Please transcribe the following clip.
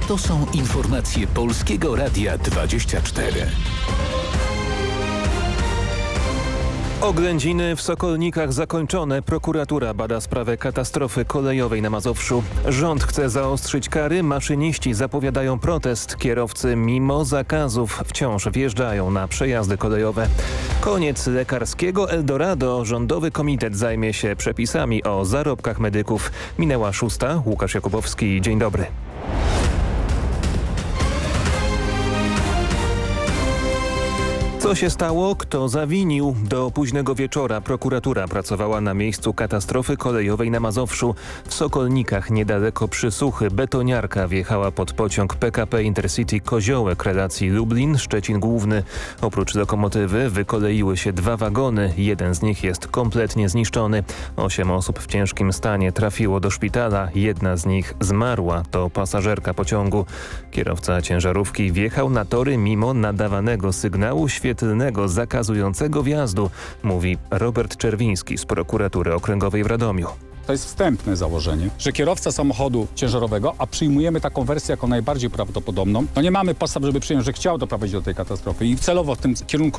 To są informacje Polskiego Radia 24. Oględziny w Sokolnikach zakończone. Prokuratura bada sprawę katastrofy kolejowej na Mazowszu. Rząd chce zaostrzyć kary. Maszyniści zapowiadają protest. Kierowcy mimo zakazów wciąż wjeżdżają na przejazdy kolejowe. Koniec lekarskiego Eldorado. Rządowy komitet zajmie się przepisami o zarobkach medyków. Minęła 6. Łukasz Jakubowski. Dzień dobry. Co się stało? Kto zawinił? Do późnego wieczora prokuratura pracowała na miejscu katastrofy kolejowej na Mazowszu. W Sokolnikach niedaleko Przysuchy betoniarka wjechała pod pociąg PKP Intercity Koziołek relacji Lublin-Szczecin Główny. Oprócz lokomotywy wykoleiły się 2 wagony. Jeden z nich jest kompletnie zniszczony. 8 osób w ciężkim stanie trafiło do szpitala. Jedna z nich zmarła. To pasażerka pociągu. Kierowca ciężarówki wjechał na tory mimo nadawanego sygnału świetlnego zakazującego wjazdu, mówi Robert Czerwiński z prokuratury okręgowej w Radomiu. To jest wstępne założenie, że kierowca samochodu ciężarowego, a przyjmujemy taką wersję jako najbardziej prawdopodobną, nie mamy podstaw, żeby przyjąć, że chciał doprowadzić do tej katastrofy i celowo w tym kierunku